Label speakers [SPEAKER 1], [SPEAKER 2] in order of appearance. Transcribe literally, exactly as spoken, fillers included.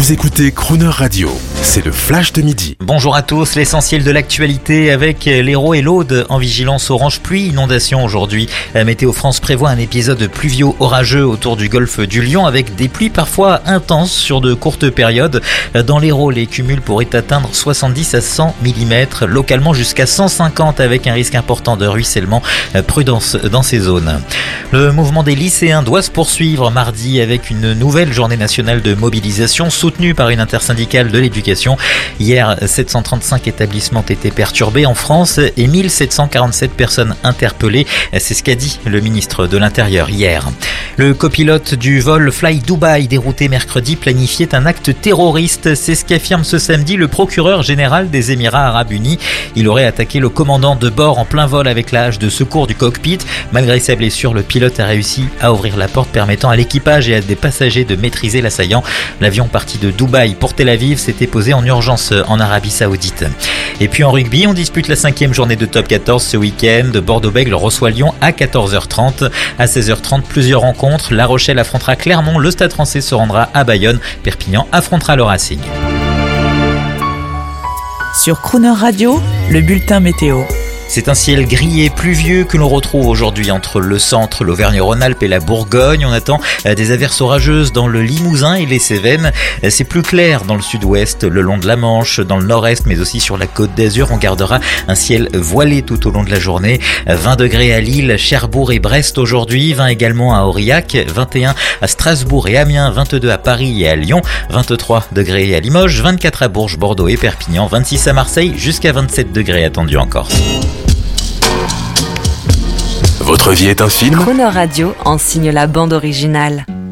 [SPEAKER 1] Vous écoutez Crooner Radio, c'est le flash de midi.
[SPEAKER 2] Bonjour à tous, l'essentiel de l'actualité avec l'Hérault et l'Aude en vigilance orange pluie inondation aujourd'hui. Météo France prévoit un épisode pluvio orageux autour du golfe du Lion avec des pluies parfois intenses sur de courtes périodes. Dans l'Hérault, les cumuls pourraient atteindre soixante-dix à cent millimètres, localement jusqu'à cent cinquante avec un risque important de ruissellement. Prudence dans ces zones. Le mouvement des lycéens doit se poursuivre mardi avec une nouvelle journée nationale de mobilisation soutenue par une intersyndicale de l'éducation. Hier, sept cent trente-cinq établissements étaient perturbés en France et mille sept cent quarante-sept personnes interpellées. C'est ce qu'a dit le ministre de l'Intérieur hier. Le copilote du vol Fly Dubai dérouté mercredi planifiait un acte terroriste. C'est ce qu'affirme ce samedi le procureur général des Émirats Arabes Unis. Il aurait attaqué le commandant de bord en plein vol avec la hache de secours du cockpit. Malgré sa blessure, le pilote a réussi à ouvrir la porte permettant à l'équipage et à des passagers de maîtriser l'assaillant. L'avion parti de Dubaï pour Tel Aviv s'était posé en urgence en Arabie Saoudite. Et puis en rugby, on dispute la cinquième journée de top quatorze ce week-end. Bordeaux-Bègles reçoit Lyon à quatorze heures trente. À seize heures trente, plusieurs rencontres. La Rochelle affrontera Clermont, le Stade Français se rendra à Bayonne. Perpignan affrontera le Racing.
[SPEAKER 3] Sur Crooner Radio, le bulletin météo.
[SPEAKER 2] C'est un ciel gris et pluvieux que l'on retrouve aujourd'hui entre le centre, l'Auvergne-Rhône-Alpes et la Bourgogne. On attend des averses orageuses dans le Limousin et les Cévennes. C'est plus clair dans le sud-ouest, le long de la Manche, dans le nord-est, mais aussi sur la Côte d'Azur. On gardera un ciel voilé tout au long de la journée. vingt degrés à Lille, Cherbourg et Brest aujourd'hui, vingt également à Aurillac, vingt et un à Strasbourg et Amiens, vingt-deux à Paris et à Lyon, vingt-trois degrés à Limoges, vingt-quatre à Bourges, Bordeaux et Perpignan, vingt-six à Marseille, jusqu'à vingt-sept degrés attendus en Corse.
[SPEAKER 1] Votre vie est un film ?
[SPEAKER 4] Crooner Radio en signe la bande originale.